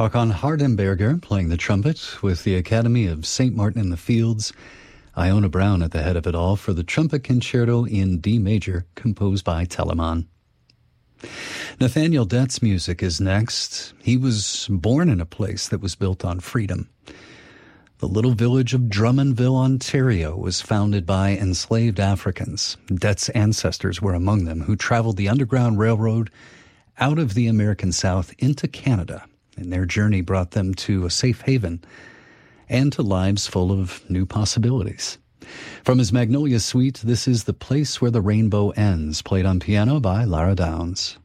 Håkon Hardenberger playing the trumpet with the Academy of St. Martin in the Fields. Iona Brown at the head of it all for the trumpet concerto in D major composed by Telemann. Nathaniel Dett's music is next. He was born in a place that was built on freedom. The little village of Drummondville, Ontario, was founded by enslaved Africans. Dett's ancestors were among them, who traveled the Underground Railroad out of the American South into Canada, and their journey brought them to a safe haven and to lives full of new possibilities. From his Magnolia Suite, this is The Place Where the Rainbow Ends, played on piano by Lara Downs.